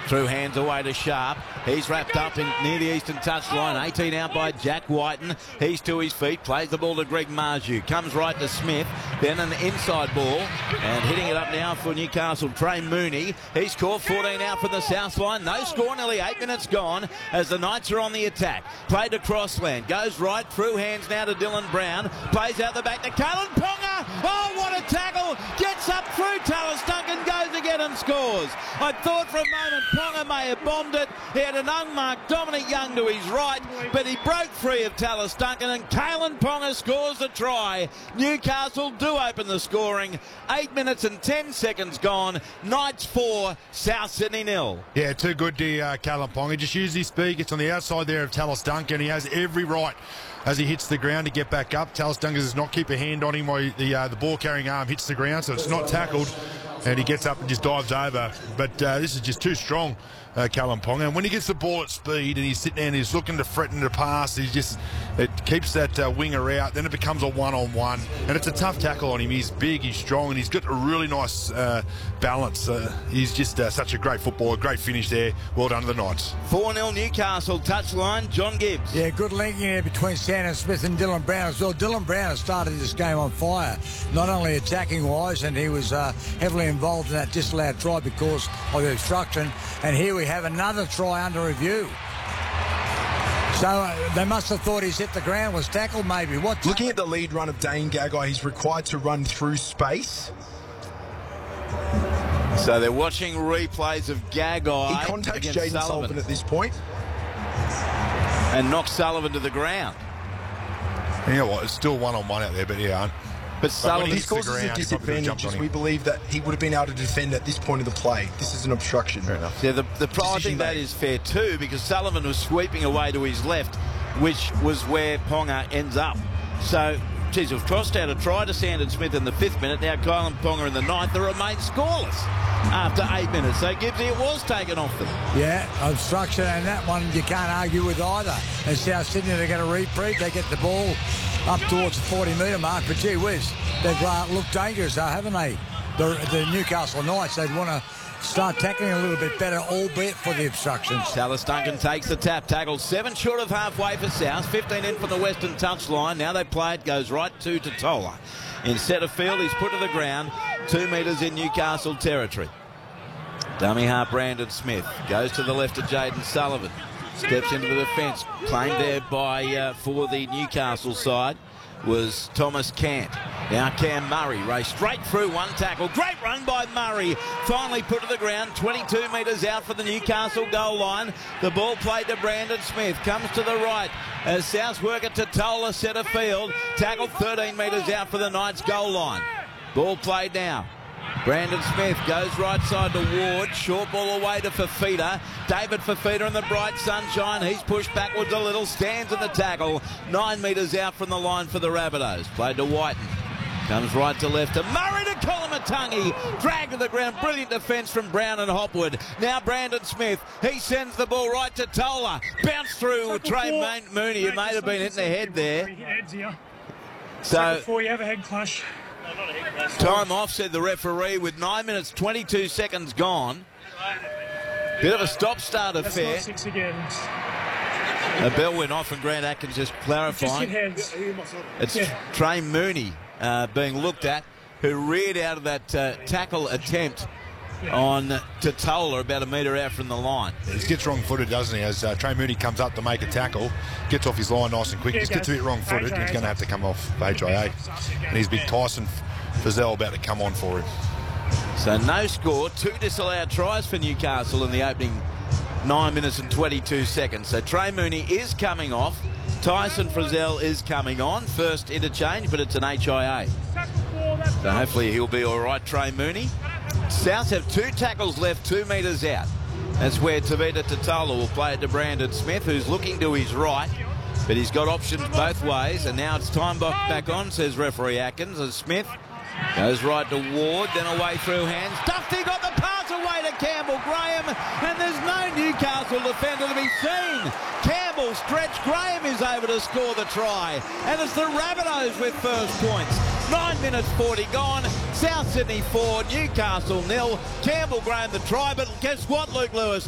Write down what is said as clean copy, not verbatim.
Through hands away to Sharp. He's wrapped up in near the eastern touchline. 18 out by Jack Whiten. He's to his feet. Plays the ball to Greg Marju. Comes right to Smith. Then an inside ball. And hitting it up now for Newcastle, Trey Mooney. He's caught 14 out from the south line. No score, nearly 8 minutes gone as the Knights are on the attack. Played to Crossland. Goes right through hands now to Dylan Brown. Plays out the back to Kalyn Ponga. Oh, what a tackle. Gets up through Tallis Duncan. Goes again and scores. I thought for a moment Ponga may have bombed it. He had an unmarked Dominic Young to his right, but he broke free of Tallis Duncan, and Kalyn Ponga scores the try. Newcastle do open the scoring. 8 minutes and 10 seconds gone. Knights 4, South Sydney 0. Yeah, too good to Kalyn Ponga. Just use his speed. Gets on the outside there of Tallis Duncan. He has every right as he hits the ground to get back up. Tallis Duncan does not keep a hand on him while the ball-carrying arm hits the ground, so it's not tackled. And he gets up and just dives over. But this is just too strong, Kalyn Ponga. And when he gets the ball at speed and he's sitting there and he's looking to threaten to pass, it keeps that winger out. Then it becomes a one-on-one. And it's a tough tackle on him. He's big, he's strong, and he's got a really nice balance. He's just such a great footballer. Great finish there. Well done to the Knights. 4-0 Newcastle. Touchline, John Gibbs. Yeah, good linking there between Sandon Smith and Dylan Brown as well. Dylan Brown has started this game on fire, not only attacking-wise, and he was heavily involved in that disallowed try because of the obstruction. And here we have another try under review. So they must have thought he's hit the ground, was tackled maybe. Looking at the lead run of Dane Gagai, he's required to run through space. So they're watching replays of Gagai. He contacts Jaden Sullivan at this point. And knocks Sullivan to the ground. You know what? It's still one-on-one out there, but yeah. But Sullivan This causes a disadvantage as we believe that he would have been able to defend at this point of the play. This is an obstruction. Fair enough. Yeah, I think that is fair too, because Sullivan was sweeping away to his left, which was where Ponga ends up. So, geez, we've crossed out a try to Sandon Smith in the 5th minute. Now Kalyn Ponga in the 9th. They remain scoreless after 8 minutes. So Gibbsy, it was taken off them. Yeah, obstruction, and that one you can't argue with either. And South Sydney, they're going to reprieve. They get the ball up towards the 40-metre mark, but gee whiz, they've looked dangerous, haven't they? The Newcastle Knights, they'd want to start tackling a little bit better, albeit for the obstructions. Tallis Duncan takes the tap, tackles 7 short of halfway for South, 15 in from the western touchline. Now they play it, goes right to Totola. In centre field, he's put to the ground, 2 metres in Newcastle territory. Dummy half Brandon Smith, goes to the left of Jaden Sullivan. Steps into the defence. Claimed there by for the Newcastle side was Thomas Cant. Now Cam Murray raced straight through, one tackle. Great run by Murray. Finally put to the ground, 22 metres out for the Newcastle goal line. The ball played to Brandon Smith. Comes to the right as South work it to Tola, centre field. Tackled 13 metres out for the Knights goal line. Ball played now. Brandon Smith goes right side to Ward. Short ball away to Fafita. David Fafita in the bright sunshine. He's pushed backwards a little. Stands in the tackle. 9 metres out from the line for the Rabbitohs. Played to Whiten. Comes right to left to Murray to Kolomatangi. Dragged to the ground. Brilliant defence from Brown and Hopwood. Now Brandon Smith. He sends the ball right to Tola. Bounce through Trey Mooney. It may have been hitting the head there. So before you have a head clash. Time off, said the referee, with 9 minutes 22 seconds gone. Bit of a stop-start affair. That's not 6 again. A bell went off and Grant Atkins just clarifying. It's Trey Mooney being looked at, who reared out of that tackle attempt on Totola about a metre out from the line. He gets wrong-footed, doesn't he? As Trey Mooney comes up to make a tackle, gets off his line nice and quick. Just gets a bit wrong-footed. He's going to have to come off HIA. And he's big Tyson Frizell about to come on for him. So no score. 2 disallowed tries for Newcastle in the opening 9 minutes and 22 seconds. So Trey Mooney is coming off. Tyson Frizell is coming on. First interchange, but it's an HIA. So hopefully he'll be all right, Trey Mooney. South have 2 tackles left, 2 metres out. That's where Tavita Totola will play it to Brandon Smith, who's looking to his right, but he's got options both ways. And now it's time back on, says referee Atkins, as Smith goes right to Ward, then away through hands. Dufty got the pass away to Campbell Graham, and there's no Newcastle defender to be seen. Campbell stretched, Graham is over to score the try, and it's the Rabbitohs with first points. 9 minutes 40 gone. South Sydney 4, Newcastle 0. Campbell Graham the try, but guess what, Luke Lewis?